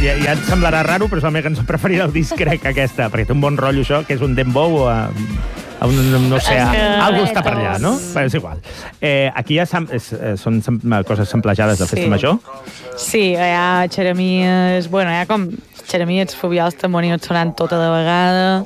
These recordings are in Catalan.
Ja et semblarà raro, però és la meva cançó preferida del disc, crec, aquesta, perquè té un bon rotllo, això, que és un dembow no sé, algú està per allà, no? Però és igual. Aquí són coses samplejades de Festa Major? Sí, hi ha xeremies... Bueno, hi ha com xeremies fobials tamonios sonant tota de vegada.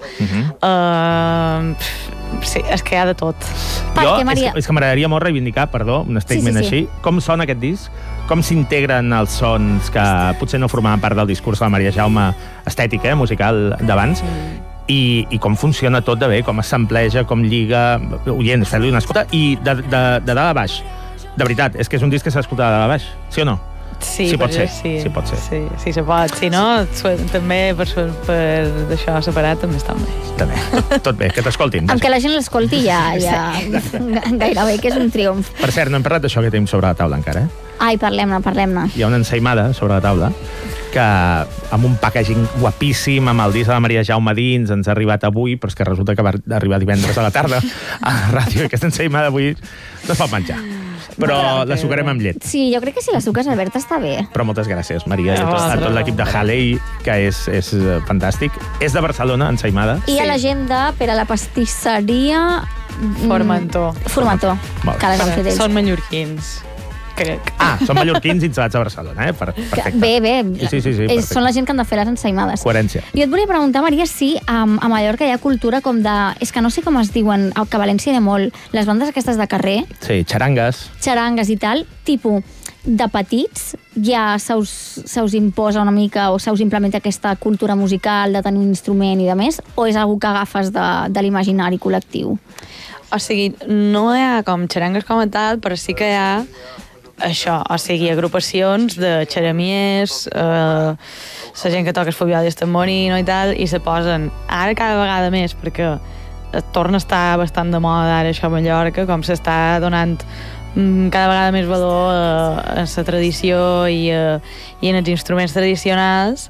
Sí, és que hi ha de tot. És que m'agradaria molt reivindicar, perdó, un statement així. Com sona aquest disc? Com s'integren els sons que potser no formaven part del discurs de la Maria Jaume estètic, musical d'abans? I com funciona tot de bé, com es sampleja, com lliga, oients, fer-li una escolta, i de dalt a baix. De veritat, és que és un disc que s'ha d'escoltar de dalt a baix, sí o no? Sí, pot ser. Sí, se pot. Si no, també per d'això separat també està bé. També, tot bé, que t'escoltin. Amb que la gent l'escolti ja gairebé, que és un triomf. Per cert, no hem parlat d'això que tenim sobre la taula encara, Ai, parlem-ne. Hi ha una ensaïmada sobre la taula que amb un packaging guapíssim, amb el disc de la Maria Jaume dins, ens ha arribat avui, però és que resulta que va arribar divendres a la tarda a la ràdio, i aquesta ensaïmada avui no es pot menjar. Però la sucarem amb llet. Sí, jo crec que si la suques, Alberta, està bé. Però moltes gràcies, Maria, i a tot l'equip de Halley, que és fantàstic. És de Barcelona, ensaïmada. I a l'agenda per a la pastisseria... Formentor. Que les han fet ells. Són mallorquins. Crec. Són mallorquins instal·lats a Barcelona, perfecte. Bé. Sí, són la gent que han de fer les ensaïmades. Coherència. Jo et volia preguntar, Maria, si a Mallorca hi ha cultura com de... És que no sé com es diuen, que a València hi ha molt, les bandes aquestes de carrer. Sí, xarangues. Xarangues i tal, tipus de petits, ja se us imposa una mica o se us implementa aquesta cultura musical de tenir un instrument i de més, o és algo que agafes de l'imaginari col·lectiu? O sigui, no hi ha com xarangues com a tal, però sí que hi ha això, o sigui, agrupacions de xeremiers, la gent que toca el fobial i el tamborino i tal, i se posen ara cada vegada més, perquè torna a estar bastant de moda ara això a Mallorca, com s'està donant cada vegada més valor a la tradició i en els instruments tradicionals,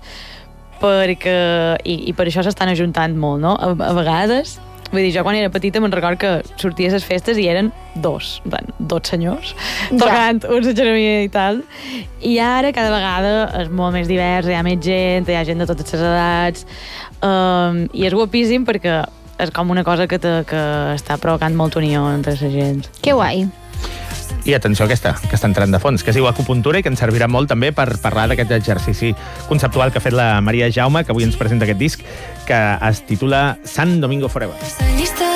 i per això s'estan ajuntant molt, no? A vegades, vull dir, jo quan era petita me'n record que sortia a les festes i eren dos senyors tocant un xeremia i tal, i ara cada vegada és molt més divers, hi ha més gent, hi ha gent de totes les edats, i és guapíssim perquè és com una cosa que està provocant molta unió entre la gent. Que guai. I atenció a aquesta, que està entrant de fons, que es diu acupuntura i que ens servirà molt també per parlar d'aquest exercici conceptual que ha fet la Maria Jaume, que avui ens presenta aquest disc, que es titula San Domingo Forever.